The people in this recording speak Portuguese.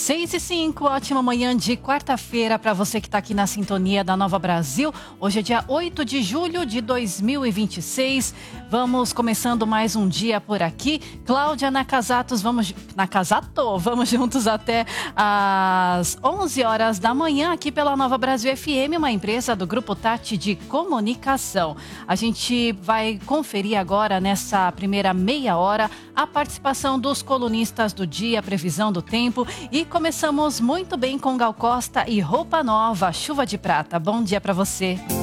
6h05, ótima manhã de quarta-feira para você que está aqui na sintonia da Nova Brasil. Hoje é dia 8 de julho de 2026. Vamos começando mais um dia por aqui. Cláudia Nakazato, vamos juntos até às 11 horas da manhã aqui pela Nova Brasil FM, uma empresa do Grupo Tati de Comunicação. A gente vai conferir agora nessa primeira meia hora a participação dos colunistas do dia, a previsão do tempo, e começamos muito bem com Gal Costa e Roupa Nova, Chuva de Prata. Bom dia para você.